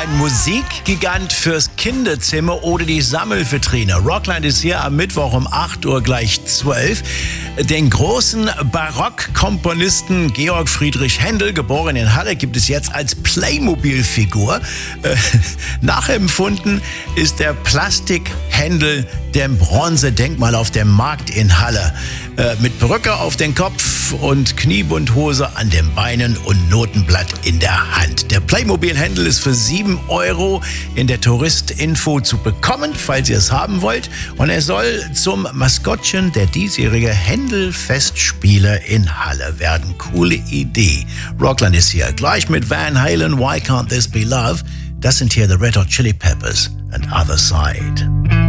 Ein Musikgigant fürs Kinderzimmer oder die Sammelvitrine. Rockland ist hier am Mittwoch um 8 Uhr gleich 12. Den großen Barockkomponisten Georg Friedrich Händel, geboren in Halle, gibt es jetzt als Playmobil-Figur. Nachempfunden ist der Plastik-Händel dem Bronzedenkmal auf dem Markt in Halle. Mit Perücke auf den Kopf und Kniebundhose an den Beinen und Notenblatt in der Hand. Der Playmobil-Händel ist für 7 € in der Touristinfo zu bekommen, falls ihr es haben wollt. Und er soll zum Maskottchen der diesjährige Händel-Festspiele in Halle werden. Coole Idee. Rockland ist hier. Gleich mit Van Halen, Why Can't This Be Love? Das sind hier The Red Hot Chili Peppers and Other Side.